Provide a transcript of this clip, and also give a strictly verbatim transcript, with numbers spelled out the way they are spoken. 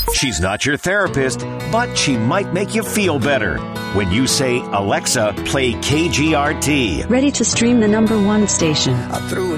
She's not your therapist, but she might make you feel better. When you say, Alexa, play K G R T. Ready to stream the number one station. I threw a